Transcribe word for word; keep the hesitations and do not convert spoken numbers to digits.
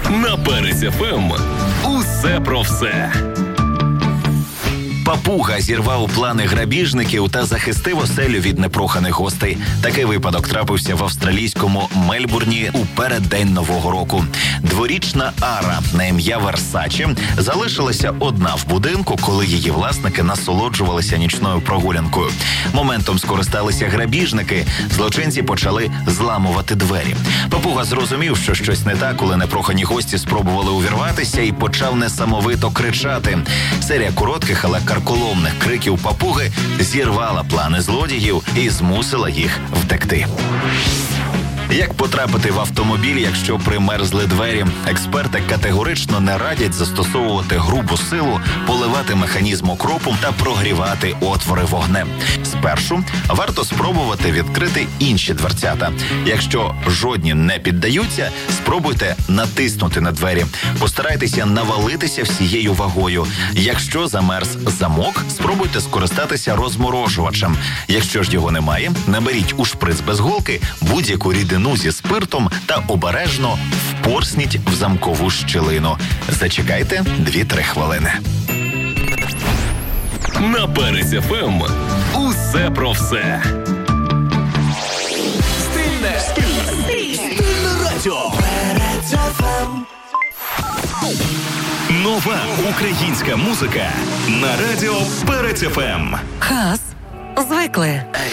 На Перець еф ем усе про все. Папуга зірвав плани грабіжників та захистив оселю від непроханих гостей. Такий випадок трапився в австралійському Мельбурні у переддень Нового року. Дворічна Ара на ім'я Версачі залишилася одна в будинку, коли її власники насолоджувалися нічною прогулянкою. Моментом скористалися грабіжники. Злочинці почали зламувати двері. Папуга зрозумів, що щось не так, коли непрохані гості спробували увірватися, і почав несамовито кричати. Серія коротких, але карколомних криків папуги зірвала плани злодіїв і змусила їх втекти. Як потрапити в автомобіль, якщо примерзли двері? Експерти категорично не радять застосовувати грубу силу, поливати механізм окропом та прогрівати отвори вогнем. Спершу варто спробувати відкрити інші дверцята. Якщо жодні не піддаються, спробуйте натиснути на двері. Постарайтеся навалитися всією вагою. Якщо замерз замок, спробуйте скористатися розморожувачем. Якщо ж його немає, наберіть у шприц без голки будь-яку рідину зі спиртом та обережно впорсніть в замкову щілину. Зачекайте дві-три хвилини. На Перець еф ем усе про все. Стильне, стильне, стильне радіо. Перець еф ем. Нова українська музика на радіо Перець еф ем. Хас, звикли.